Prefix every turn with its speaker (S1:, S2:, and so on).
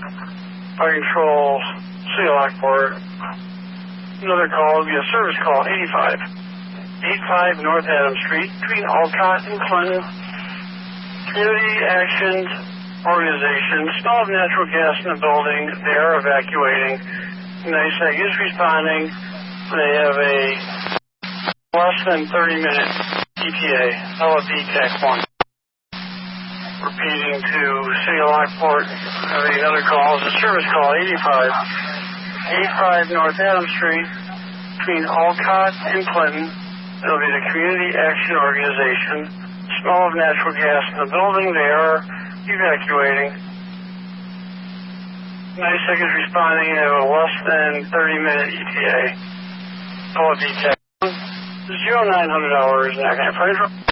S1: Fire Control, City Lockport. Another call will be a service call, 85 North Adams Street, between Alcott and Clinton. Community Action Organization, smell of natural gas in the building. They are evacuating. NICEAG is responding. They have a less than 30-minute ETA, LFD Tech 1. Repeating to City of Lockport, having another call is a service call, 85 North Adams Street, between Alcott and Clinton. It'll be the Community Action Organization. Smell of natural gas in the building. They are evacuating. NICEAG is responding to a less than 30-minute ETA. LFD Tech 0900 hours, and I can